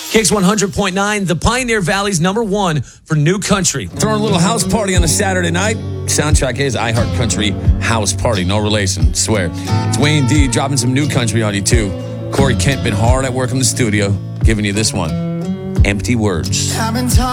Kicks 100.9, the Pioneer Valley's #1 for new country. Throwing a little house party on a Saturday night. Soundtrack is I Heart Country House Party. No relation, swear. It's Wayne D dropping some new country on you, too. Corey Kent been hard at work in the studio, giving you this one. Empty Words.